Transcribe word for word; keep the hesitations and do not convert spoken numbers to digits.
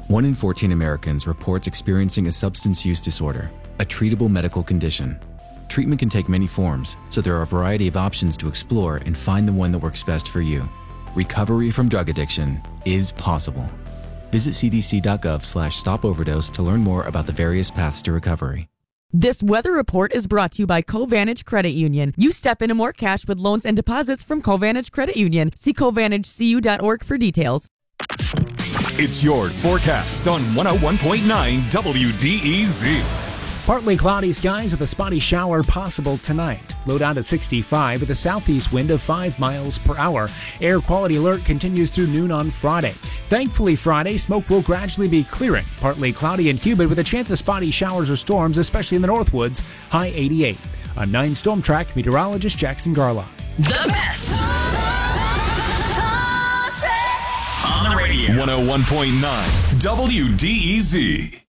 One in fourteen Americans reports experiencing a substance use disorder, a treatable medical condition. Treatment can take many forms, so there are a variety of options to explore and find the one that works best for you. Recovery from drug addiction is possible. Visit c d c dot gov slash stop overdose to learn more about the various paths to recovery. This weather report is brought to you by Covantage Credit Union. You step into more cash with loans and deposits from Covantage Credit Union. See covantage c u dot org for details. It's your forecast on one oh one point nine W D E Z. Partly cloudy skies with a spotty shower possible tonight. Low down to sixty-five with a southeast wind of five miles per hour. Air quality alert continues through noon on Friday. Thankfully, Friday, smoke will gradually be clearing. Partly cloudy and humid with a chance of spotty showers or storms, especially in the Northwoods. High eighty-eight. I'm nine Storm Track meteorologist Jackson Garlock. The best on the radio. one oh one point nine W D E Z.